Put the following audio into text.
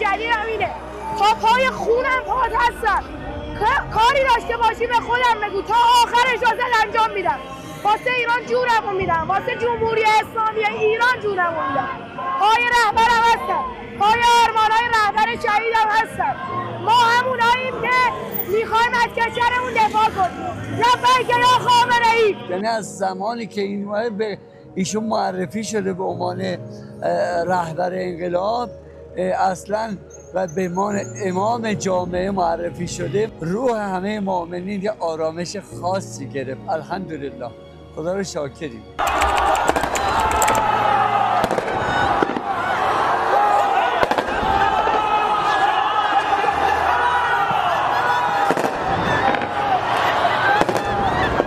دلیل همینه. تا پای خونم پات هستم. کاری داشته باشی به خودم بگو، تا آخرش واسه انجام میدم. واسه ایران جونمو میدم، واسه جمهوری اسلامی ایران جونمو میدم. پای رهبرم هستم، پای آرمانای رهبر شهیدم هستم. ما هموناییم که میخوایم از کشورمون دفاع کنیم. لبیک یا خامنه ای. یعنی از زمانی که این به ایشون معرفی شده به عنوان رهبر انقلاب اصلا و به عنوان امام جامعه معرفی شده، روح همه مؤمنین یه آرامش خاصی گرفت. الحمدلله، خدا رو شاکریم.